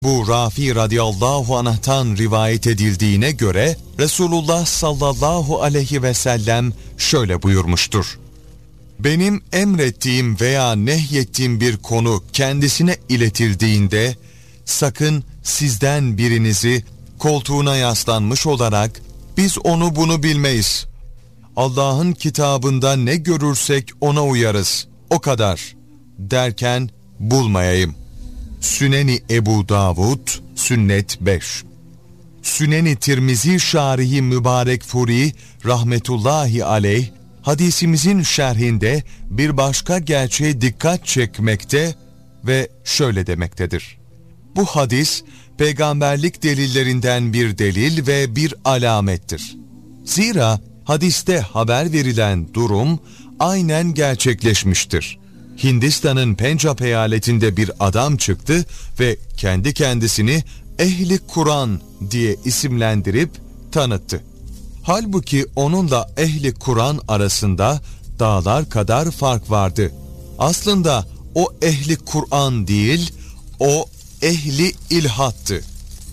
Bu Rafi radıyallahu anh'tan rivayet edildiğine göre Resulullah sallallahu aleyhi ve sellem şöyle buyurmuştur. Benim emrettiğim veya nehyettiğim bir konu kendisine iletildiğinde sakın sizden birinizi koltuğuna yaslanmış olarak biz onu bunu bilmeyiz, Allah'ın kitabında ne görürsek ona uyarız, o kadar derken bulmayayım. Süneni Ebu Davud, Sünnet 5. Süneni Tirmizi Şarihi Mübarekfuri rahmetullahi aleyh hadisimizin şerhinde bir başka gerçeğe dikkat çekmekte ve şöyle demektedir. Bu hadis peygamberlik delillerinden bir delil ve bir alamettir. Zira hadiste haber verilen durum aynen gerçekleşmiştir. Hindistan'ın Pencap eyaletinde bir adam çıktı ve kendi kendisini Ehli Kur'an diye isimlendirip tanıttı. Halbuki onunla Ehli Kur'an arasında dağlar kadar fark vardı. Aslında o Ehli Kur'an değil, o Ehli İlhattı.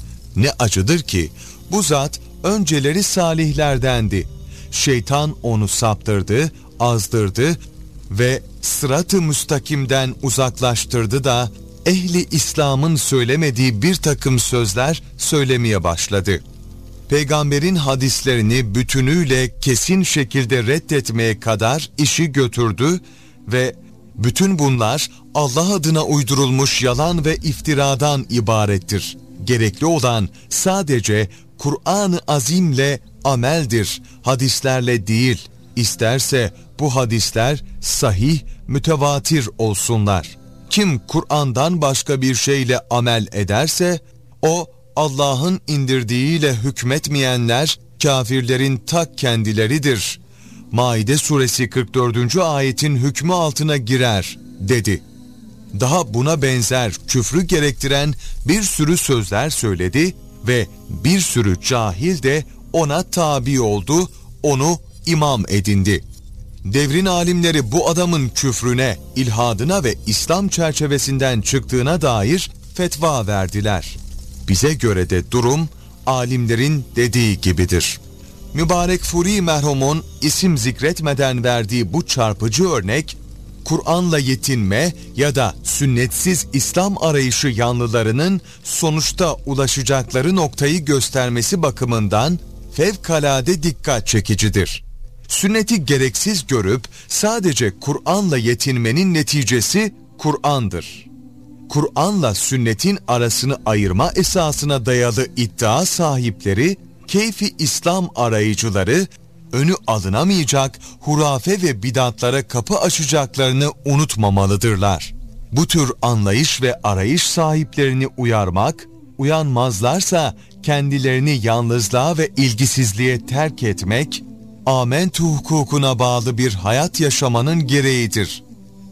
Ne acıdır ki bu zat önceleri salihlerdendi. Şeytan onu saptırdı, azdırdı ve sırat-ı müstakimden uzaklaştırdı da ehli İslam'ın söylemediği bir takım sözler söylemeye başladı. Peygamberin hadislerini bütünüyle kesin şekilde reddetmeye kadar işi götürdü ve bütün bunlar Allah adına uydurulmuş yalan ve iftiradan ibarettir. Gerekli olan sadece Kur'an-ı Azim'le ameldir, hadislerle değil. İsterse bu hadisler sahih, mütevatir olsunlar. Kim Kur'an'dan başka bir şeyle amel ederse, o Allah'ın indirdiğiyle hükmetmeyenler kafirlerin ta kendileridir. Maide suresi 44. ayetin hükmü altına girer, dedi. Daha buna benzer küfrü gerektiren bir sürü sözler söyledi ve bir sürü cahil de ona tabi oldu, onu imam edindi. Devrin alimleri bu adamın küfrüne, ilhadına ve İslam çerçevesinden çıktığına dair fetva verdiler. Bize göre de durum alimlerin dediği gibidir. Mübarekfuri merhumun isim zikretmeden verdiği bu çarpıcı örnek, Kur'an'la yetinme ya da sünnetsiz İslam arayışı yanlılarının sonuçta ulaşacakları noktayı göstermesi bakımından fevkalade dikkat çekicidir. Sünneti gereksiz görüp sadece Kur'an'la yetinmenin neticesi Kur'an'dır. Kur'an'la sünnetin arasını ayırma esasına dayalı iddia sahipleri, keyfi İslam arayıcıları, önü alınamayacak hurafe ve bidatlara kapı açacaklarını unutmamalıdırlar. Bu tür anlayış ve arayış sahiplerini uyarmak, uyanmazlarsa kendilerini yalnızlığa ve ilgisizliğe terk etmek, âmentü hukukuna bağlı bir hayat yaşamanın gereğidir.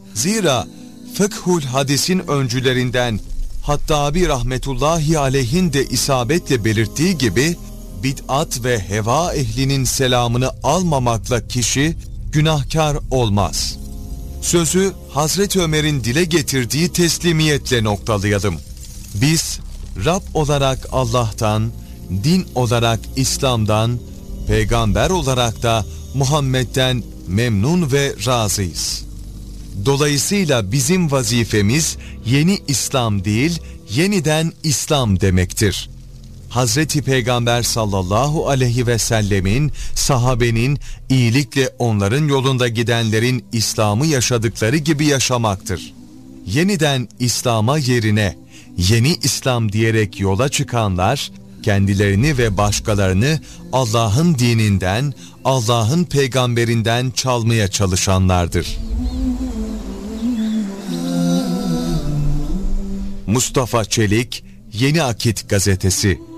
Zira fıkhul hadisin öncülerinden Hattabi rahmetullahi aleyhin de isabetle belirttiği gibi, bid'at ve heva ehlinin selamını almamakla kişi günahkar olmaz. Sözü Hazreti Ömer'in dile getirdiği teslimiyetle noktalayalım. Biz Rab olarak Allah'tan, din olarak İslam'dan, peygamber olarak da Muhammed'den memnun ve razıyız. Dolayısıyla bizim vazifemiz yeni İslam değil, yeniden İslam demektir. Hazreti Peygamber sallallahu aleyhi ve sellemin, sahabenin, iyilikle onların yolunda gidenlerin İslam'ı yaşadıkları gibi yaşamaktır. Yeniden İslam'a yerine yeni İslam diyerek yola çıkanlar, kendilerini ve başkalarını Allah'ın dininden, Allah'ın peygamberinden çalmaya çalışanlardır. Mustafa Çelik, Yeni Akit Gazetesi.